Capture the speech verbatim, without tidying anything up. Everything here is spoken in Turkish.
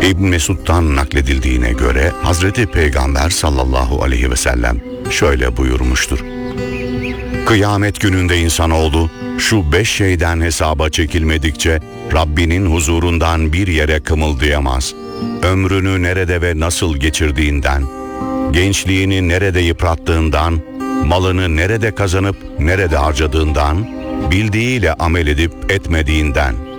İbn Mesud'dan nakledildiğine göre Hazreti Peygamber sallallahu aleyhi ve sellem şöyle buyurmuştur: Kıyamet gününde insanoğlu şu beş şeyden hesaba çekilmedikçe Rabbinin huzurundan bir yere kımıldayamaz. Ömrünü nerede ve nasıl geçirdiğinden, gençliğini nerede yıprattığından, malını nerede kazanıp nerede harcadığından, bildiğiyle amel edip etmediğinden.